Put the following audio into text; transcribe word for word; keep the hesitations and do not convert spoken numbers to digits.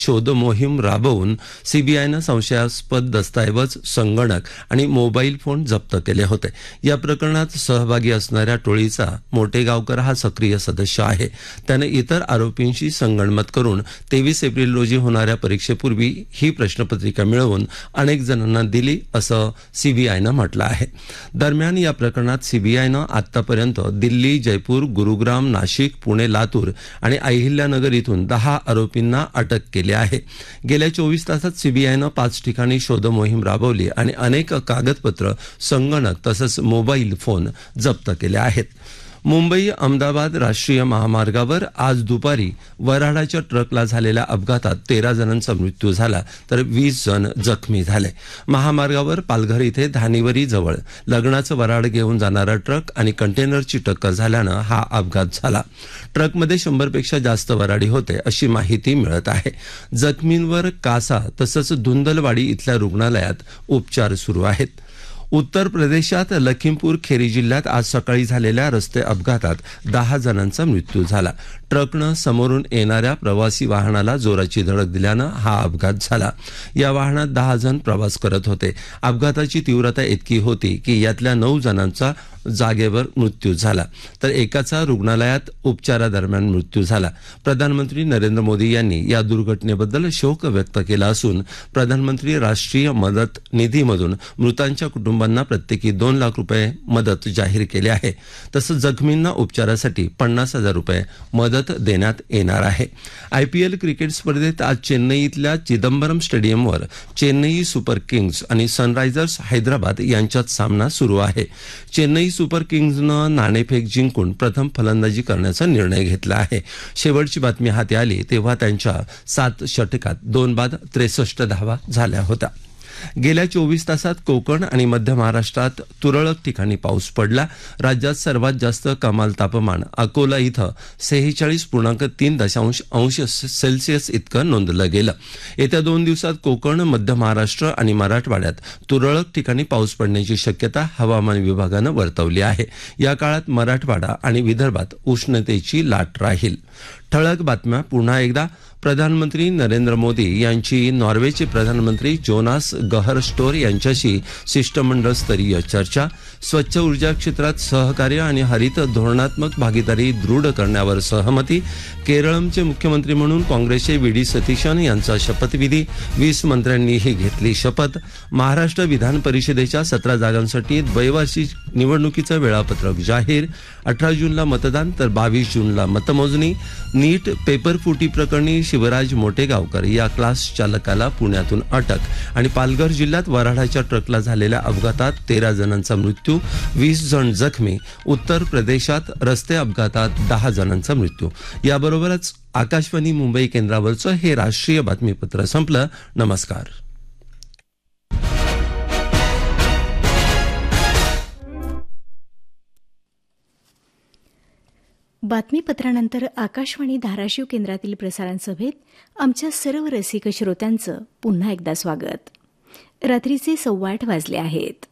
शोध मोहीम राबवून सीबीआयनं संशयास्पद दस्तऐवज, संगणक आणि मोबाईल फोन जप्त केले होते. या प्रकरणात सहभागी असणाऱ्या टोळीचा मोटेगावकर हा सक्रिय सदस्य आहे. त्याने इतर आरोपींशी संगनमत करून तेवीस एप्रिल रोजी होणाऱ्या परीक्षेपूर्वी ही प्रश्नपत्रिका मिळवून अनेक जणांना दिली असं सीबीआयनं म्हटलं आहे. दरम्यान या प्रकरणात सीबीआयनं आतापर्यंत दिल्ली, जयपूर, गुरुग्राम, नाशिक, पुणे, लातूर आणि अहिल्यानगर इथून दहा आरोपींना अटक केली आहे. गेल्या चोवीस तासात सीबीआयनं पाच ठिकाणी शोध मोहीम राबवली आणि अनेक कागदपत्र, संगणक तसंच मोबाईल फोन जप्त केले आहेत. मुंबई अहमदाबाद राष्ट्रीय महामार्गावर आज दुपारी वऱ्हाडाच्या ट्रकला झालेल्या अपघातात तेरा जणांचा मृत्यू झाला तर वीस जण जखमी झाले. महामार्गावर पालघर इथे धानिवरी जवळ लग्नाचं वऱ्हाड घेऊन जाणारा ट्रक आणि कंटेनरची टक्कर झाल्यानं हा अपघात झाला. ट्रकमध्ये शंभरपेक्षा जास्त वऱ्हाडी होते अशी माहिती मिळत आहे. जखमींवर कासा तसंच धुंदलवाडी इथल्या रुग्णालयात उपचार सुरू आहेत. उत्तर प्रदेशात लखीमपूर खेरी जिल्ह्यात आज सकाळी झालेल्या रस्ते अपघातात दहा जणांचा मृत्यू झाला. ट्रकनं समोरून येणाऱ्या प्रवासी वाहनाला जोराची धडक दिल्यानं हा अपघात झाला. या वाहनात दहा जण प्रवास करत होते. अपघाताची तीव्रता इतकी होती की यातल्या नऊ जणांचा जागेवर मृत्यू झाला तर एकाचा रुग्णालयात उपचारादरम्यान मृत्यू झाला. प्रधानमंत्री नरेंद्र मोदी यांनी या दुर्घटनेबद्दल शोक व्यक्त केला असून प्रधानमंत्री राष्ट्रीय मदत निधीमधून मृतांच्या कुटुंबांना प्रत्येकी दोन लाख रुपये मदत जाहीर केली आहे. तसंच जखमींना उपचारासाठी पन्नास हजार रुपये मदत देण्यात येणार आहे. आयपीएल क्रिकेट स्पर्धेत आज चेन्नईतल्या चिदंबरम स्टेडियमवर चेन्नई सुपर किंग्ज आणि सनरायझर्स हैदराबाद यांच्यात सामना सुरू आहे. चेन्नई सुपर किंग्जनं नाणेफेक जिंकून प्रथम फलंदाजी करण्याचा निर्णय घेतला आहे. शेवटची बातमी हाती आली तेव्हा त्यांच्या सात षटकात दोन बाद त्रेसष्ट धावा झाल्या होत्या. गेल्या चोवीस तासात कोकण आणि मध्य महाराष्ट्रात तुरळक ठिकाणी पाऊस पडला. राज्यात सर्वात जास्त कमाल तापमान अकोला इथं सेहेचाळीस पूर्णांक तीन दशांश अंश सेल्सिअस इतकं नोंदलं गेलं. येत्या दोन दिवसात कोकण, मध्य महाराष्ट्र आणि मराठवाड्यात तुरळक ठिकाणी पाऊस पडण्याची शक्यता हवामान विभागानं वर्तवली आहे. या काळात मराठवाडा आणि विदर्भात उष्णतेची लाट राहील. ठळक बातम्या पुन्हा एकदा. प्रधानमंत्री नरेंद्र मोदी यांची नॉर्वेचे प्रधानमंत्री जोनास गहर स्टोर यांच्याशी शिष्टमंडळ स्तरीय चर्चा. स्वच्छ ऊर्जा क्षेत्रात सहकार्य आणि हरित धोरणात्मक भागीदारी दृढ करण्यावर सहमती. केरळचे मुख्यमंत्री म्हणून काँग्रेसचे व्ही डी सतीशन यांचा शपथविधी. वीस मंत्र्यांनीही घेतली शपथ. महाराष्ट्र विधान परिषदेच्या सतरा जागांसाठी द्वैवार्षिक निवडणुकीचं वेळापत्रक जाहीर. अठरा जूनला मतदान तर बावीस जूनला मतमोजणी. नीट पेपरफुटी प्रकरणी शिवराज मोटेगावकर या क्लास चालकाला पुण्यातून अटक. आणि पालघर जिल्ह्यात वऱ्हाडाच्या ट्रकला झालेल्या अपघातात तेरा जणांचा मृत्यू, वीस जण जखमी. उत्तर प्रदेशात रस्ते अपघातात दहा जणांचा मृत्यू. याबरोबरच आकाशवाणी मुंबई केंद्रावरचं हे राष्ट्रीय बातमीपत्र संपलं. नमस्कार. बातमीपत्रानंतर आकाशवाणी धाराशिव केंद्रातील प्रसारण सभेत आमच्या सर्व रसिक श्रोत्यांचं पुन्हा एकदा स्वागत. रात्रीचे सव्वा आठ वाजले आहेत.